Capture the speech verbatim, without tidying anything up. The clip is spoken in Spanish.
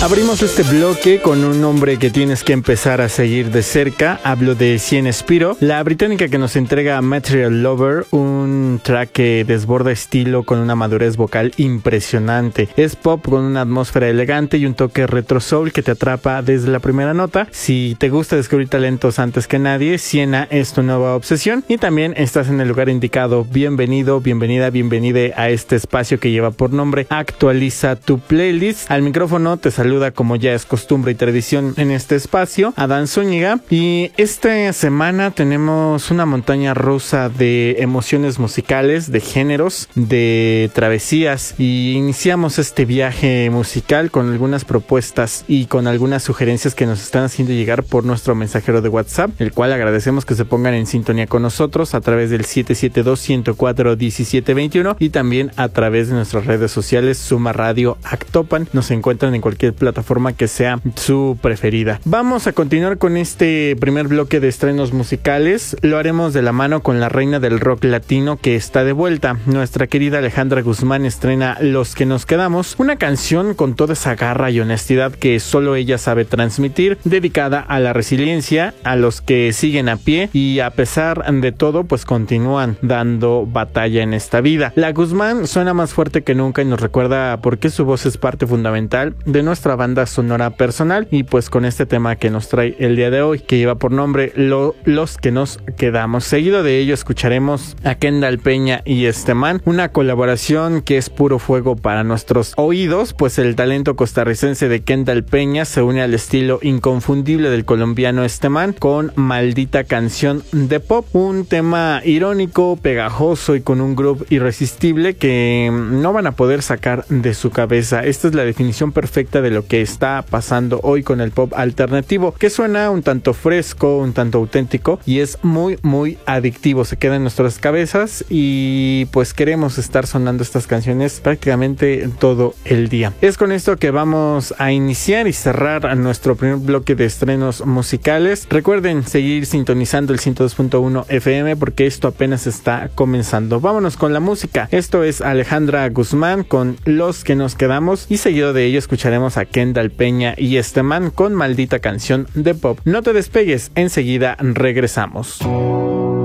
Abrimos este bloque con un nombre que tienes que empezar a seguir de cerca. Hablo de Sienna Spiro, la británica que nos entrega Material Lover, un track que desborda estilo con una madurez vocal impresionante. Es pop con una atmósfera elegante y un toque retro soul que te atrapa desde la primera nota. Si te gusta descubrir talentos antes que nadie, Sienna es tu nueva obsesión y también estás en el lugar indicado. Bienvenido, bienvenida, bienvenida a este espacio que lleva por nombre Actualiza tu Playlist. Al micrófono te saluda, como ya es costumbre y tradición en este espacio, Adán Zúñiga, y esta semana tenemos una montaña rusa de emociones musicales, de géneros, de travesías, y iniciamos este viaje musical con algunas propuestas y con algunas sugerencias que nos están haciendo llegar por nuestro mensajero de WhatsApp, el cual agradecemos que se pongan en sintonía con nosotros a través del siete siete dos, uno cero cuatro, uno siete dos uno y también a través de nuestras redes sociales Suma Radio Actopan. Nos encuentran en cualquier plataforma que sea su preferida. Vamos a continuar con este primer bloque de estrenos musicales. Lo haremos de la mano con la reina del rock latino que está de vuelta. Nuestra querida Alejandra Guzmán estrena Los que nos quedamos, una canción con toda esa garra y honestidad que solo ella sabe transmitir, dedicada a la resiliencia, a los que siguen a pie y a pesar de todo pues continúan dando batalla en esta vida. La Guzmán suena más fuerte que nunca y nos recuerda por qué su voz es parte fundamental de nuestra banda sonora personal, y pues con este tema que nos trae el día de hoy, que lleva por nombre Lo, Los que nos quedamos. Seguido de ello escucharemos a Kendall Peña y este man, una colaboración que es puro fuego para nuestros oídos, pues el talento costarricense de Kendall Peña se une al estilo inconfundible del colombiano este man con Maldita Canción de Pop, un tema irónico, pegajoso y con un groove irresistible que no van a poder sacar de su cabeza. Esta es la definición perfecta de lo que está pasando hoy con el pop alternativo, que suena un tanto fresco, un tanto auténtico y es muy muy adictivo, se queda en nuestras cabezas y pues queremos estar sonando estas canciones prácticamente todo el día. Es con esto que vamos a iniciar y cerrar nuestro primer bloque de estrenos musicales. Recuerden seguir sintonizando el ciento dos punto uno F M porque esto apenas está comenzando. Vámonos con la música. Esto es Alejandra Guzmán con Los que nos quedamos y seguido de ello escucharemos a Kendall Peña y este man con Maldita Canción de Pop. No te despegues, enseguida regresamos.